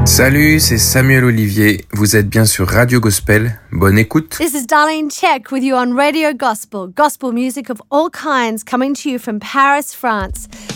Salut, c'est Samuel Olivier. Vous êtes bien sur Radio Gospel. Bonne écoute. This is Darlene Check with you on Radio Gospel. Gospel music of all kinds coming to you from Paris, France.